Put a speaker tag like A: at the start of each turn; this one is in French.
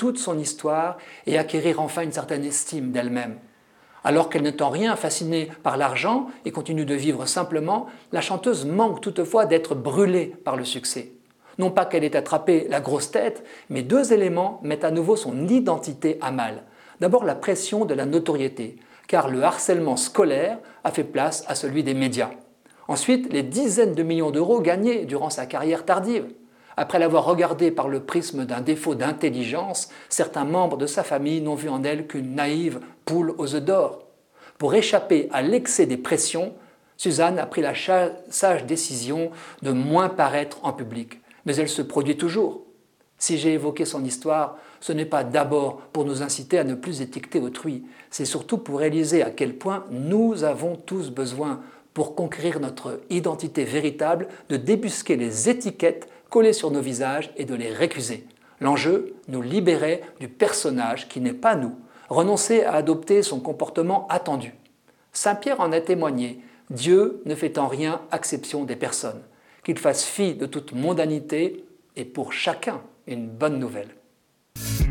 A: toute son histoire et acquérir enfin une certaine estime d'elle-même. Alors qu'elle n'est en rien fascinée par l'argent et continue de vivre simplement, la chanteuse manque toutefois d'être brûlée par le succès. Non pas qu'elle ait attrapé la grosse tête, mais deux éléments mettent à nouveau son identité à mal. D'abord la pression de la notoriété, car le harcèlement scolaire a fait place à celui des médias. Ensuite, les dizaines de millions d'euros gagnés durant sa carrière tardive. Après l'avoir regardée par le prisme d'un défaut d'intelligence, certains membres de sa famille n'ont vu en elle qu'une naïve poule aux œufs d'or. Pour échapper à l'excès des pressions, Suzanne a pris la sage décision de moins paraître en public. Mais elle se produit toujours. Si j'ai évoqué son histoire, ce n'est pas d'abord pour nous inciter à ne plus étiqueter autrui, c'est surtout pour réaliser à quel point nous avons tous besoin, pour conquérir notre identité véritable, de débusquer les étiquettes collées sur nos visages et de les récuser. L'enjeu, nous libérer du personnage qui n'est pas nous, renoncer à adopter son comportement attendu. Saint Pierre en a témoigné, Dieu ne fait en rien exception des personnes. Qu'il fasse fi de toute mondanité est pour chacun une bonne nouvelle.